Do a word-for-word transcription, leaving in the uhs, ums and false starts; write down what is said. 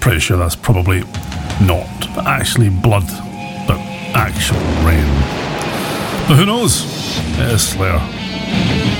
pretty sure that's probably not actually blood, but actual rain. But who knows? It is Slayer.